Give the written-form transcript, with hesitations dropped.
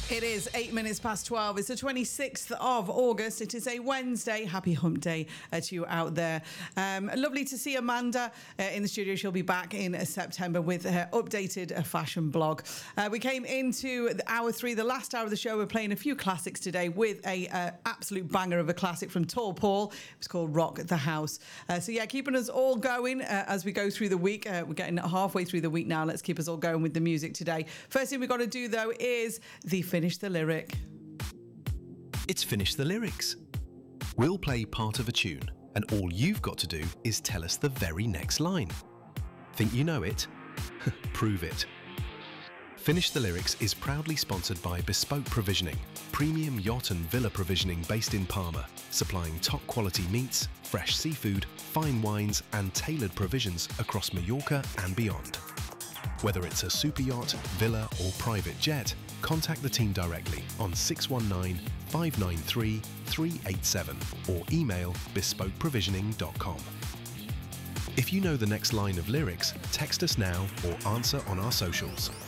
It is 8 minutes past 12. It's the 26th of August. It is a Wednesday. Happy hump day to you out there. Lovely to see Amanda in the studio. She'll be back in September with her updated fashion blog. We came into hour 3, the last hour of the show. We're playing a few classics today with a absolute banger of a classic from Tall Paul. It's called Rock the House. So yeah, keeping us all going as we go through the week. We're getting halfway through the week now. Let's keep us all going with the music today. First thing we've got to do though is the Finish the Lyric. It's Finish the Lyrics. We'll play part of a tune, and all you've got to do is tell us the very next line. Think you know it? Prove it. Finish the Lyrics is proudly sponsored by Bespoke Provisioning, premium yacht and villa provisioning based in Palma, supplying top quality meats, fresh seafood, fine wines and tailored provisions across Mallorca and beyond. Whether it's a super yacht, villa or private jet, contact the team directly on 619 593 387 or email bespokeprovisioning.com. If you know the next line of lyrics, text us now or answer on our socials.